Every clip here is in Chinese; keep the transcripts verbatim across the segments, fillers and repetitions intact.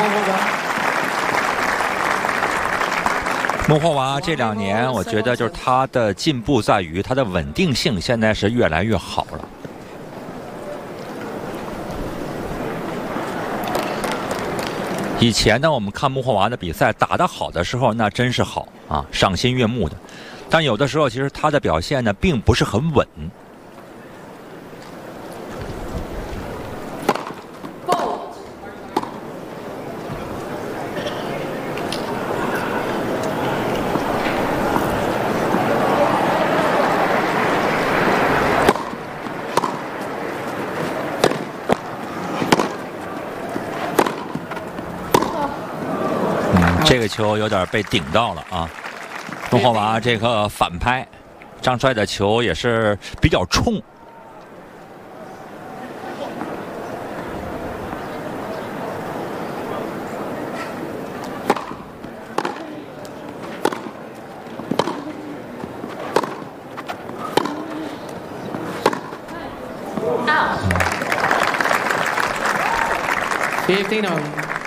穆霍娃这两年，我觉得就是他的进步在于他的稳定性现在是越来越好了。以前呢，我们看穆霍娃的比赛打得好的时候，那真是好啊，赏心悦目的。但有的时候，其实他的表现呢，并不是很稳。这个球有点被顶到了啊！穆霍娃这个反拍，张帅的球也是比较冲。 fifteen on。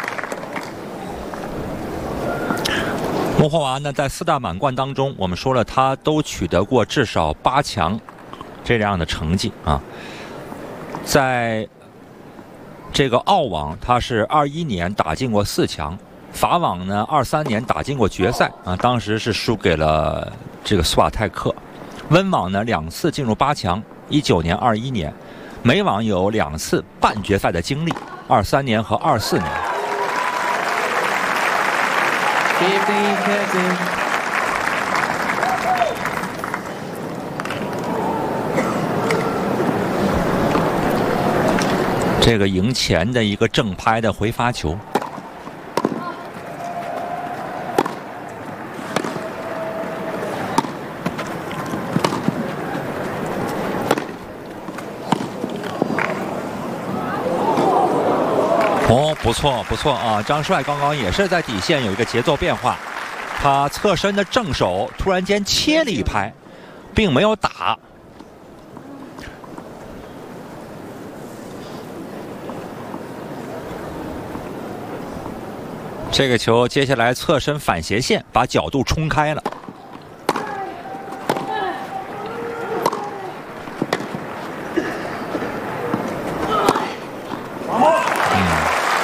穆霍娃呢，在四大满贯当中，我们说了，他都取得过至少八强这样的成绩啊。在这个澳网，他是二一年打进过四强；法网呢，二三年打进过决赛啊，当时是输给了这个斯瓦泰克。温网呢，两次进入八强，一九年、二一年；美网有两次半决赛的经历，二三年和二四年。 fifteen fifteen。 这个赢前的一个正拍的回发球。哦，不错不错啊！张帅刚刚也是在底线有一个节奏变化，他侧身的正手突然间切了一拍，并没有打。这个球接下来侧身反斜线，把角度冲开了。